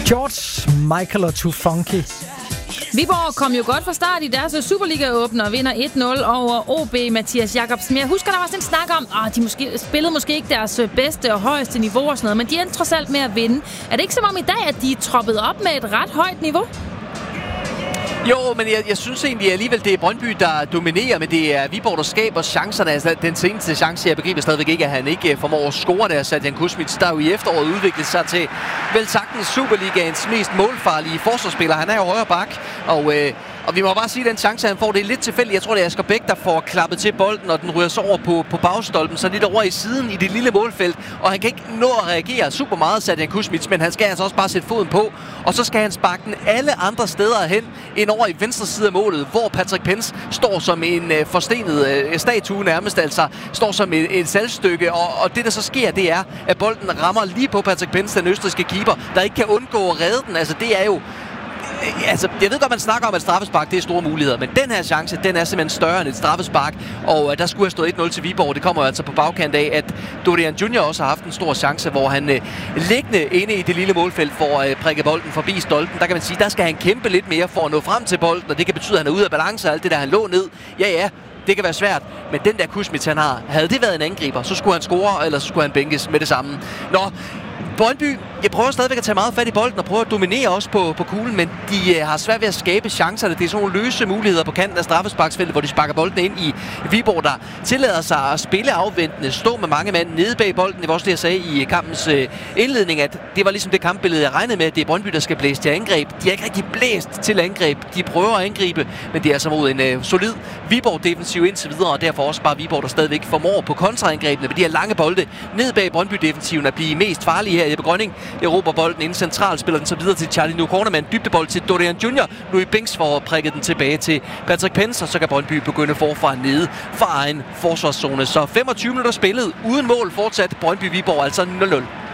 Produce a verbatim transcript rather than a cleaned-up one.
George Michael og Too Funky. Viborg kom jo godt fra start i deres Superliga-åbner og vinder et nul over O B. Mathias Jacobsen. Jeg husker, der var sådan en snak om, at de måske, spillede måske ikke deres bedste og højeste niveau og sådan noget, men de endte trods alt med at vinde. Er det ikke som om i dag, at de er troppet op med et ret højt niveau? Jo, men jeg, jeg synes egentlig alligevel, det er Brøndby, der dominerer, men det er Viborg, der skaber chancerne. Altså, den seneste chance, jeg begriber stadigvæk ikke, at han ikke formår at score der, Sadjan Kusmic, der jo i efteråret udviklet sig til vel sagtens Superligaens mest målfarlige forsvarsspiller. Han er jo højre bak, og... Øh, Og vi må bare sige, at den chance, han får, det er lidt tilfældigt. Jeg tror, det er Asger Bæk, der får klappet til bolden, og den ryger så over på, på bagstolpen, så lidt over i siden i det lille målfelt. Og han kan ikke nå at reagere super meget, Sadjan Kusmic, men han skal altså også bare sætte foden på. Og så skal han sparke den alle andre steder hen, ind over i venstre side af målet, hvor Patrick Pence står som en øh, forstenet øh, statue nærmest, altså står som et, et salgstykke. Og, og det, der så sker, det er, at bolden rammer lige på Patrick Pence, den østrigske keeper, der ikke kan undgå at redde den. Altså, det er jo... Altså, jeg ved godt, man snakker om, at straffespark, det er store muligheder, men den her chance, den er simpelthen større end et straffespark, og uh, der skulle have stået et nul til Viborg. Det kommer altså på bagkant af, at Dorian Junior også har haft en stor chance, hvor han uh, liggende inde i det lille målfelt får uh, prikket bolden forbi stolpen. Der kan man sige, der skal han kæmpe lidt mere for at nå frem til bolden, og det kan betyde, at han er ude af balance og alt det der, han lå ned. Ja, ja, det kan være svært, men den der Kusmic, han har, havde det været en angriber, så skulle han score, eller så skulle han bænkes med det samme. Nå, Brøndby, jeg prøver stadigvæk at tage meget fat i bolden og prøve at dominere også på, på kuglen, men de uh, har svært ved at skabe chancerne. Det er sådan nogle løse muligheder på kanten af straffesparksfeltet, hvor de sparker bolden ind i Viborg, der tillader sig at spille afventende, stå med mange mand nede bag bolden. Det var også det, jeg sagde i kampens uh, indledning, at det var ligesom det kampbillede, jeg regnede med, at det er Brøndby, der skal blæse til angreb. De er ikke rigtig blæst til angreb. De prøver at angribe, men det er altså mod en uh, solid Viborg-defensiv indtil videre, og derfor også bare Viborg, der stadigvæk formår på kontraangrebene med de her lange bolde ned bag Brøndby-defensiven at blive mest farlige her. Jeppe Grønning erobrer bolden inden centralt, spiller den så videre til Charlie Nukona med en dybdebold til Dorian Junior. Louis Binks får prikket den tilbage til Patrick Pence, og så kan Brøndby begynde forfra nede fra egen forsvarszone. Så femogtyve minutter spillet uden mål fortsat Brøndby Viborg, altså nul nul.